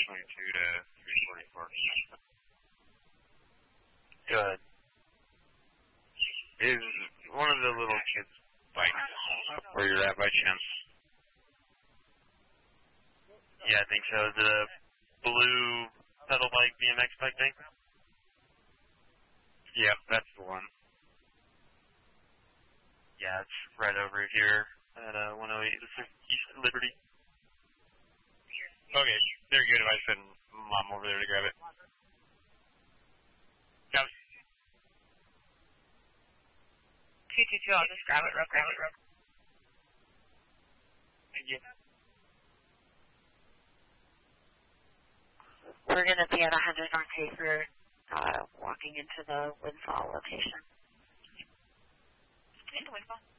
to 344. Good. Is one of the little kids' bikes up where you're at by chance? Yeah, I think so. The blue pedal bike, BMX bike thing? Yep, that's the one. Yeah, it's right over here at 108. This is East Liberty. Okay, they're good if I send Mom over there to grab it. Got it. 222, I'll just grab it real quick. Thank you. We're going to be at 100 North Hafer, walking into the Windfall location. Into Windfall?